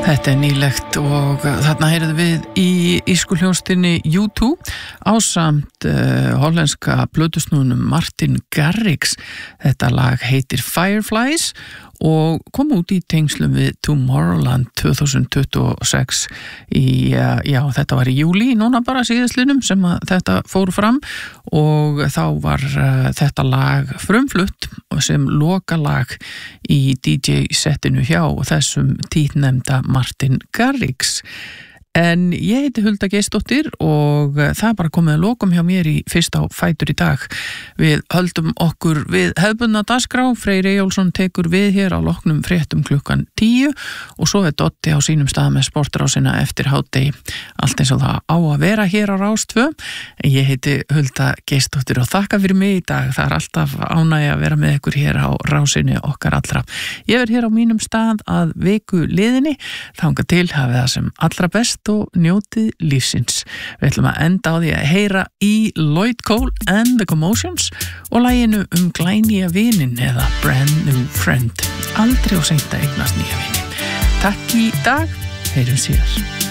Þetta nýlegt og þarna heyrðum við í írsku hljómsveitinni U2 ásamt hollenska plötusnúðunum Martin Garrix. Þetta lag heitir Fireflies og kom út í tengslum við Tomorrowland 2026 þetta var í júlí, núna bara síðastlinnum sem að þetta fór fram og þá var þetta lag frumflutt sem lokalag í DJ-settinu hjá þessum tíðnefnda Martin Garrix. En ég heiti Hulda Geirsdóttir og það bara komið að lokum hjá mér í fyrst á Fætur í dag. Við höldum okkur við hefðbundna dagskrá. Freyr Eyjólfsson tekur við hér á loknum fréttum klukkan 10 og svo Dotti á sínum stað með sportrásina eftir hádegi. Allt eins og það á að vera hér á Rás 2. Ég heiti Hulda Geirsdóttir og þakka fyrir mig í dag. Það alltaf ánægja að vera með ykkur hér á Rásinni okkar allra. Ég verð hér á mínum stað að viku liðinni. Þangað til hafið það sem allra best og njótið lífsins. Við ætlum að enda á því að heyra í Lloyd Cole and the Commotions og laginu glænýja vinin eða Brand New Friend. Aldrei of seint að eignast nýja vini. Takk í dag, heyrum síðar.